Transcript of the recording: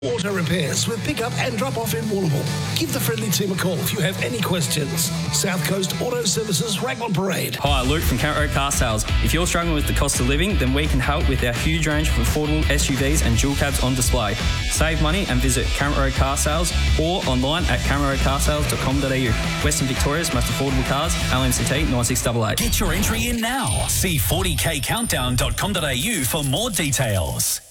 Auto repairs with pick-up and drop-off in Warrnambool. Give the friendly team a call if you have any questions. South Coast Auto Services, Raglan Parade. Hi, Luke from Kent Road Car Sales. If you're struggling with the cost of living, then we can help with our huge range of affordable SUVs and dual cabs on display. Save money and visit Kent Road Car Sales or online at kentroadcarsales.com.au. Western Victoria's most affordable cars, LMCT 9688. Get your entry in now. See 40kcountdown.com.au for more details.